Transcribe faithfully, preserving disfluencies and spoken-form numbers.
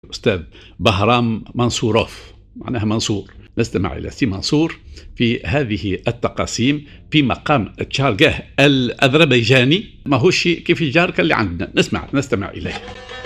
أستاذ بهرام منصوروف، معناها منصور. نستمع إلى سي منصور في هذه التقاسيم في مقام تشارجاه الأذربيجاني، ماهوش كيف الجاركة اللي عندنا. نسمع نستمع إليه.